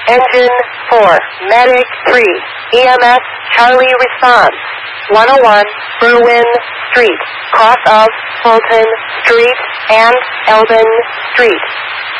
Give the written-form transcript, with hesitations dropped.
Engine 4, Medic 3, EMS Charlie response. 101 Berwyn Street, cross of Fulton Street and Eldon Street.